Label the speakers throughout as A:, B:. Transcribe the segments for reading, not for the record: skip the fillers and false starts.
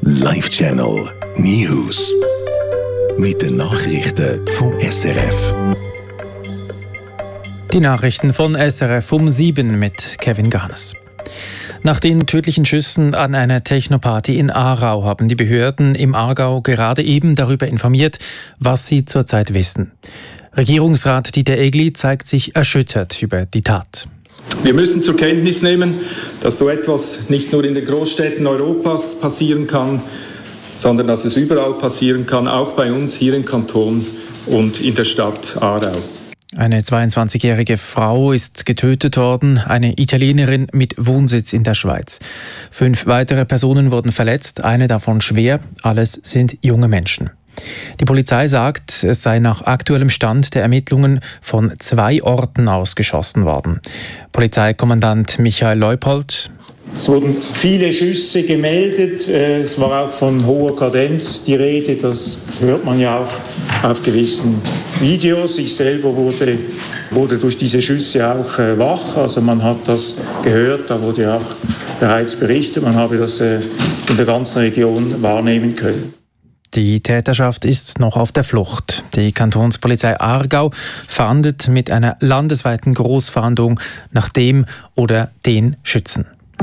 A: Live Channel News. Mit den Nachrichten vom SRF.
B: Die Nachrichten von SRF um 7 mit Kevin Ganes. Nach den tödlichen Schüssen an einer Technoparty in Aarau haben die Behörden im Aargau gerade eben darüber informiert, was sie zurzeit wissen. Regierungsrat Dieter Egli zeigt sich erschüttert über die Tat.
C: Wir müssen zur Kenntnis nehmen, dass so etwas nicht nur in den Großstädten Europas passieren kann, sondern dass es überall passieren kann, auch bei uns hier im Kanton und in der Stadt Aarau.
B: Eine 22-jährige Frau ist getötet worden, eine Italienerin mit Wohnsitz in der Schweiz. 5 weitere Personen wurden verletzt, eine davon schwer, alles sind junge Menschen. Die Polizei sagt, es sei nach aktuellem Stand der Ermittlungen von 2 Orten aus geschossen worden. Polizeikommandant Michael Leupold:
D: Es wurden viele Schüsse gemeldet, es war auch von hoher Kadenz die Rede, das hört man ja auch auf gewissen Videos. Ich selber wurde durch diese Schüsse auch wach, also man hat das gehört, da wurde ja auch bereits berichtet, man habe das in der ganzen Region wahrnehmen können.
B: Die Täterschaft ist noch auf der Flucht. Die Kantonspolizei Aargau fahndet mit einer landesweiten Großfahndung nach dem oder den Schützen.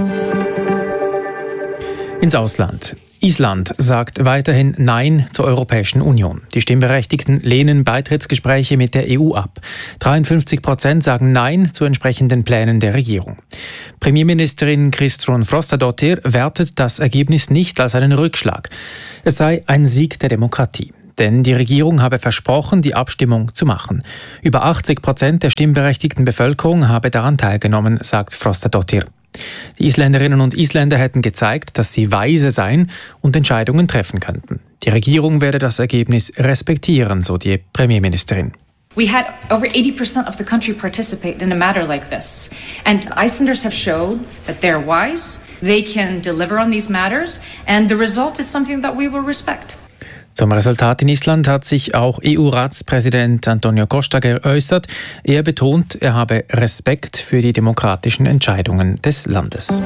B: Ins Ausland. Island sagt weiterhin Nein zur Europäischen Union. Die Stimmberechtigten lehnen Beitrittsgespräche mit der EU ab. 53% sagen Nein zu entsprechenden Plänen der Regierung. Premierministerin Kristrún Frostadóttir wertet das Ergebnis nicht als einen Rückschlag. Es sei ein Sieg der Demokratie. Denn die Regierung habe versprochen, die Abstimmung zu machen. Über 80% der stimmberechtigten Bevölkerung habe daran teilgenommen, sagt Frostadóttir. Die Isländerinnen und Isländer hätten gezeigt, dass sie weise seien und Entscheidungen treffen könnten. Die Regierung werde das Ergebnis respektieren, so die Premierministerin.
E: We had over 80% of the country participate in a matter like this. And Icelanders have showed that they're wise, they can deliver on these matters, and the result is something that we will respect.
B: Zum Resultat in Island hat sich auch EU-Ratspräsident Antonio Costa geäußert. Er betont, er habe Respekt für die demokratischen Entscheidungen des Landes.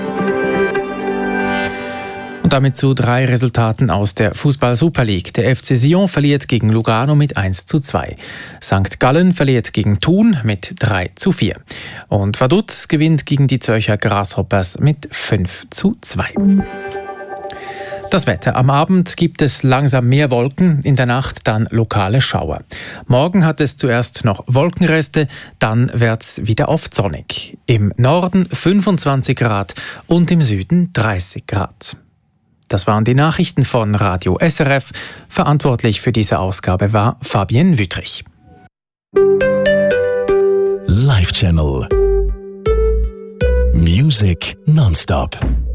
B: Und damit zu 3 Resultaten aus der Fußball-Super League. Der FC Sion verliert gegen Lugano mit 1:2. St. Gallen verliert gegen Thun mit 3:4. Und Vaduz gewinnt gegen die Zürcher Grasshoppers mit 5:2. Das Wetter. Am Abend gibt es langsam mehr Wolken, in der Nacht dann lokale Schauer. Morgen hat es zuerst noch Wolkenreste, dann wird's wieder oft sonnig. Im Norden 25 Grad und im Süden 30 Grad. Das waren die Nachrichten von Radio SRF. Verantwortlich für diese Ausgabe war Fabienne Wüttrich.
A: Live Channel Music nonstop.